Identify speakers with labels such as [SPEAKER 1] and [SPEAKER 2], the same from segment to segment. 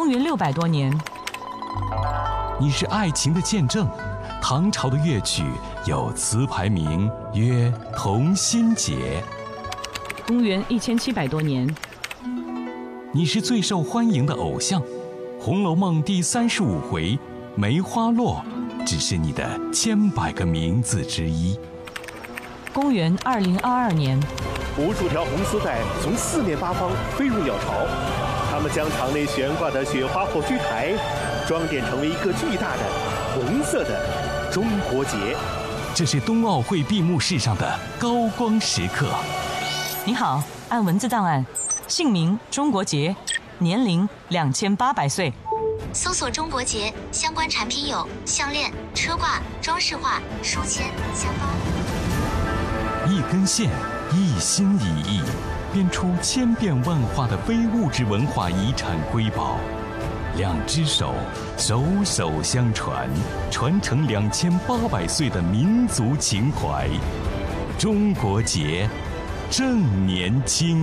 [SPEAKER 1] 公元600多年。
[SPEAKER 2] 你是爱情的见证。唐朝的乐曲有词牌名曰《同心结》。
[SPEAKER 1] 公元1700多年。
[SPEAKER 2] 你是最受欢迎的偶像，《红楼梦》第35回梅花落只是你的千百个名字之一。
[SPEAKER 1] 公元2022年。
[SPEAKER 3] 无数条红丝带从四面八方飞入鸟巢，它们将场内悬挂的雪花火炬台装点成为一个巨大的红色的中国结。
[SPEAKER 2] 这是冬奥会闭幕式上的高光时刻。
[SPEAKER 1] 你好，按文字档案，姓名中国结，年龄2800岁。
[SPEAKER 4] 搜索中国结相关产品有项链、车挂、装饰画、书签、香包。
[SPEAKER 2] 一根线，一心一意，编出千变万化的非物质文化遗产瑰宝。两只手，手手相传，传承2800岁的民族情怀。中国结，正年轻。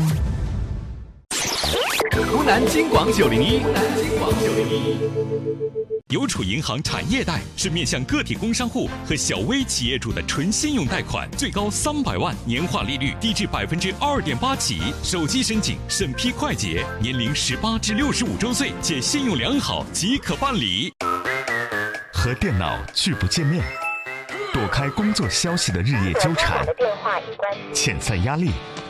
[SPEAKER 5] 湖南金广901，
[SPEAKER 2] 邮储银行产业贷是面向个体工商户和小微企业主的纯信用贷款，最高300万，年化利率低至2.8%起，手机申请，审批快捷，年龄18至65周岁且信用良好即可办理。
[SPEAKER 5] 和电脑拒不见面，躲开工作消息的日夜纠缠，遣散压力，